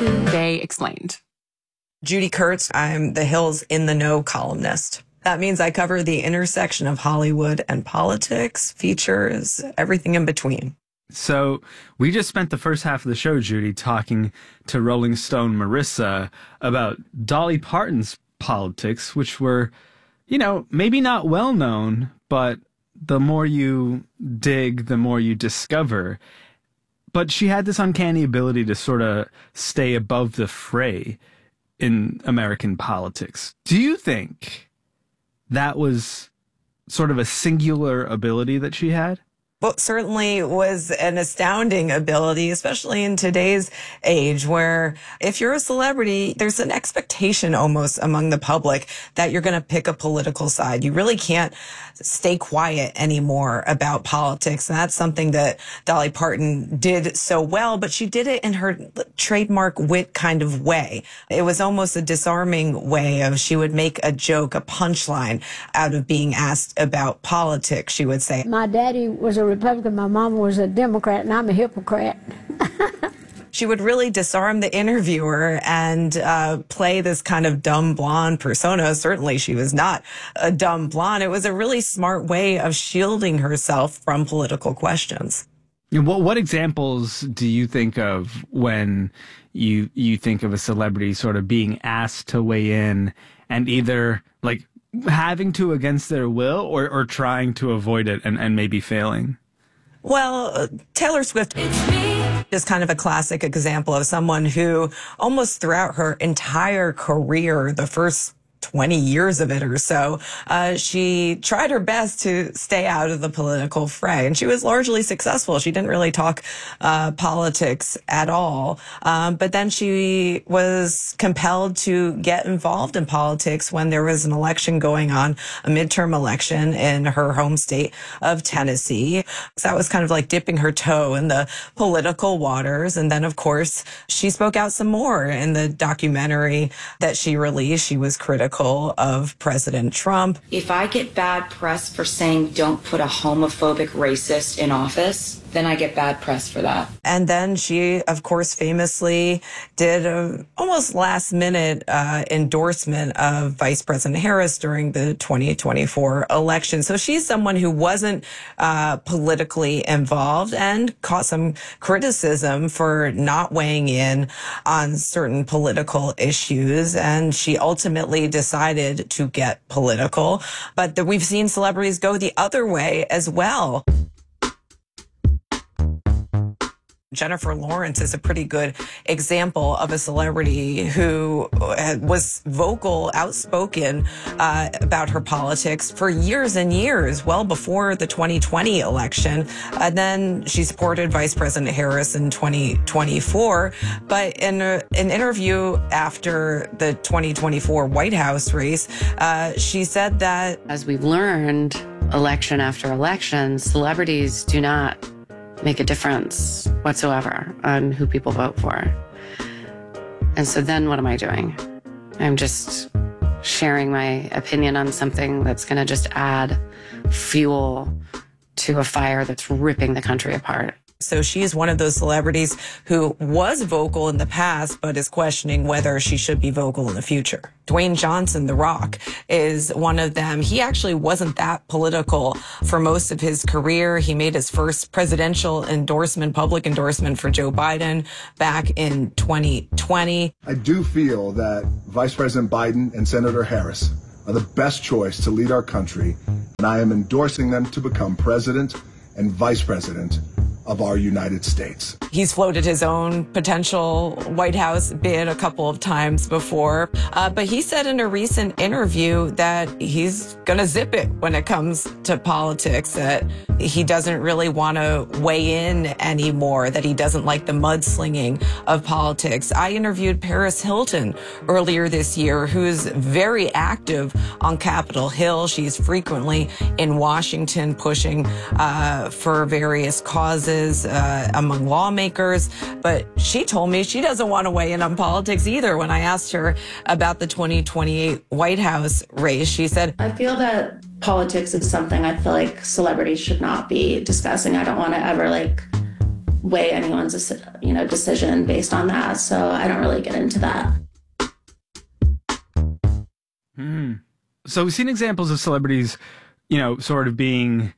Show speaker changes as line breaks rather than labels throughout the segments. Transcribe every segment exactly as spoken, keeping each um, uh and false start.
They explained.
Judy Kurtz, I'm the Hill's In the Know columnist. That means I cover the intersection of Hollywood and politics, features, everything in between.
So we just spent the first half of the show, Judy, talking to Rolling Stone Marissa about Dolly Parton's politics, which were, you know, maybe not well known, but the more you dig, the more you discover. But she had this uncanny ability to sort of stay above the fray in American politics. Do you think that was sort of a singular ability that she had?
Well, certainly was an astounding ability, especially in today's age where if you're a celebrity, there's an expectation almost among the public that you're going to pick a political side. You really can't stay quiet anymore about politics. And that's something that Dolly Parton did so well, but she did it in her trademark wit kind of way. It was almost a disarming way of she would make a joke, a punchline out of being asked about politics. She would say,
"My daddy was a Republican, my mama was a Democrat, and I'm a hypocrite."
She would really disarm the interviewer and uh, play this kind of dumb blonde persona. Certainly she was not a dumb blonde. It was a really smart way of shielding herself from political questions.
What, what examples do you think of when you you think of a celebrity sort of being asked to weigh in and either like having to against their will or, or trying to avoid it and, and maybe failing?
Well, uh, Taylor Swift is kind of a classic example of someone who almost throughout her entire career, the first twenty years of it or so, uh, she tried her best to stay out of the political fray. And she was largely successful. She didn't really talk uh, politics at all. Um, but then she was compelled to get involved in politics when there was an election going on, a midterm election in her home state of Tennessee. So that was kind of like dipping her toe in the political waters. And then, of course, she spoke out some more in the documentary that she released. She was critical of President Trump.
If I get bad press for saying don't put a homophobic racist in office, then I get bad press for that.
And then she, of course, famously did a almost last minute uh, endorsement of Vice President Harris during the twenty twenty-four election. So she's someone who wasn't uh, politically involved and caught some criticism for not weighing in on certain political issues. And she ultimately decided to get political. But the, we've seen celebrities go the other way as well. Jennifer Lawrence is a pretty good example of a celebrity who was vocal, outspoken uh, about her politics for years and years, well before the twenty twenty election. And then she supported Vice President Harris in twenty twenty-four. But in a, an interview after the twenty twenty-four White House race, uh, she said that,
as we've learned, election after election, celebrities do not make a difference whatsoever on who people vote for. And so then what am I doing? I'm just sharing my opinion on something that's going to just add fuel to a fire that's ripping the country apart.
So she is one of those celebrities who was vocal in the past, but is questioning whether she should be vocal in the future. Dwayne Johnson, The Rock, is one of them. He actually wasn't that political for most of his career. He made his first presidential endorsement, public endorsement for Joe Biden back in twenty twenty.
I do feel that Vice President Biden and Senator Harris are the best choice to lead our country, and I am endorsing them to become president and vice president of our United States.
He's floated his own potential White House bid a couple of times before, uh, but he said in a recent interview that he's going to zip it when it comes to politics, that he doesn't really want to weigh in anymore, that he doesn't like the mudslinging of politics. I interviewed Paris Hilton earlier this year, who's very active on Capitol Hill. She's frequently in Washington pushing uh, for various causes Uh, among lawmakers, but she told me she doesn't want to weigh in on politics either. When I asked her about the twenty twenty-eight White House race, she said,
I feel that politics is something I feel like celebrities should not be discussing. I don't want to ever like
weigh anyone's, you know, decision based on that. So I don't really get into that.
Hmm. So we've seen examples of celebrities, you know, sort of being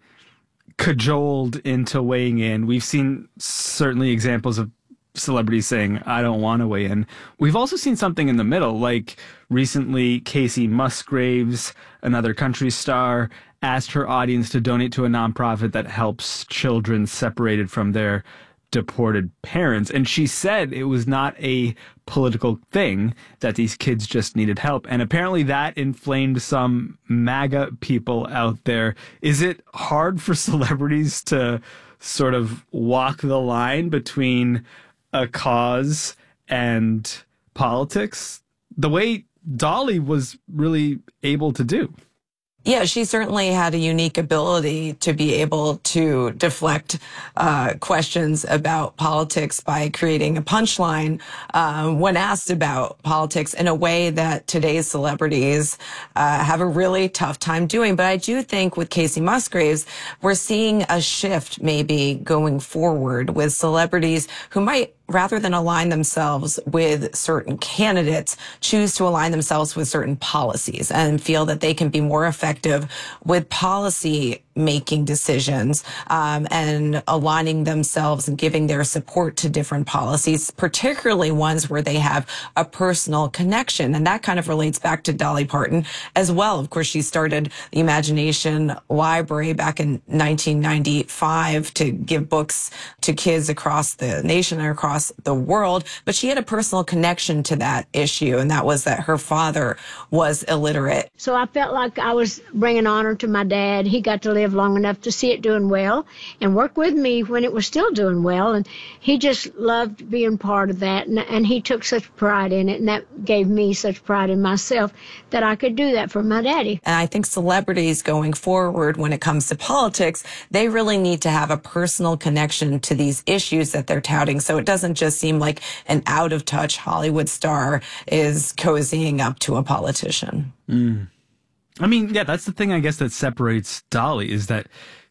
cajoled into weighing in. We've seen certainly examples of celebrities saying, I don't want to weigh in. We've also seen something in the middle, like recently Kacey Musgraves, another country star, asked her audience to donate to a nonprofit that helps children separated from their deported parents. And she said it was not a political thing, that these kids just needed help. And apparently that inflamed some MAGA people out there. Is it hard for celebrities to sort of walk the line between a cause and politics the way Dolly was really able to do?
Yeah, she certainly had a unique ability to be able to deflect uh, questions about politics by creating a punchline uh, when asked about politics in a way that today's celebrities uh, have a really tough time doing. But I do think with Kacey Musgraves, we're seeing a shift maybe going forward with celebrities who might, rather than align themselves with certain candidates, choose to align themselves with certain policies and feel that they can be more effective with policy making decisions um, and aligning themselves and giving their support to different policies, particularly ones where they have a personal connection. And that kind of relates back to Dolly Parton as well. Of course, she started the Imagination Library back in nineteen ninety-five to give books to kids across the nation and across the world. But she had a personal connection to that issue, and that was that her father was illiterate.
So I felt like I was bringing honor to my dad. He got to live long enough to see it doing well and work with me when it was still doing well. And he just loved being part of that. And, and he took such pride in it. And that gave me such pride in myself that I could do that for my daddy.
And I think celebrities going forward, when it comes to politics, they really need to have a personal connection to these issues that they're touting. So it doesn't just seem like an out of touch Hollywood star is cozying up to a politician.
Mm. I mean, yeah, that's the thing, I guess, that separates Dolly, is that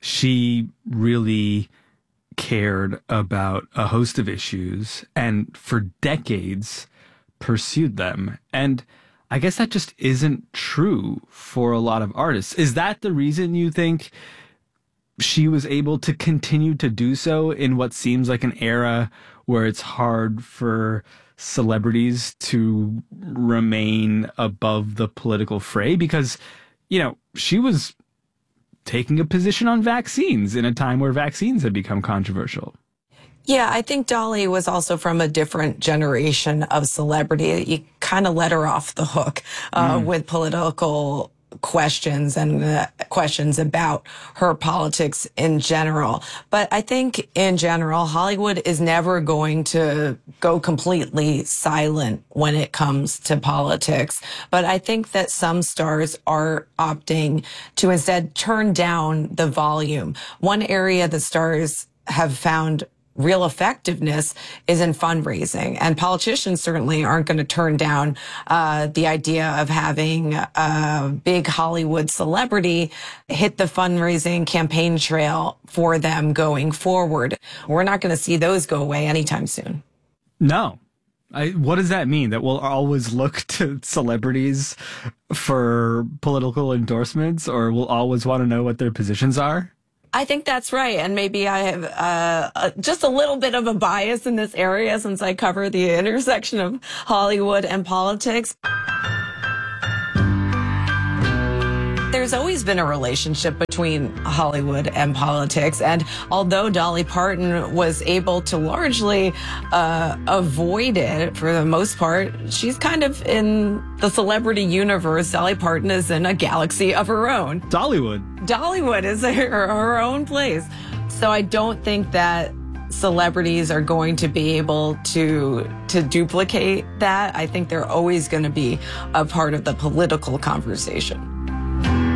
she really cared about a host of issues and for decades pursued them. And I guess that just isn't true for a lot of artists. Is that the reason you think she was able to continue to do so in what seems like an era where it's hard for celebrities to remain above the political fray? Because, you know, she was taking a position on vaccines in a time where vaccines had become controversial.
Yeah, I think Dolly was also from a different generation of celebrity. You kind of let her off the hook uh, mm. with political questions and uh, questions about her politics in general. But I think in general, Hollywood is never going to go completely silent when it comes to politics. But I think that some stars are opting to instead turn down the volume. One area the stars have found real effectiveness is in fundraising. And politicians certainly aren't going to turn down uh, the idea of having a big Hollywood celebrity hit the fundraising campaign trail for them going forward. We're not going to see those go away anytime soon.
No. I, what does that mean? That we'll always look to celebrities for political endorsements, or we'll always want to know what their positions are?
I think that's right. And maybe I have uh, uh, just a little bit of a bias in this area since I cover the intersection of Hollywood and politics. There's always been a relationship between Hollywood and politics. And although Dolly Parton was able to largely uh, avoid it for the most part, she's kind of in the celebrity universe. Dolly Parton is in a galaxy of her own.
Dollywood.
Dollywood is her, her own place. So I don't think that celebrities are going to be able to to duplicate that. I think they're always going to be a part of the political conversation.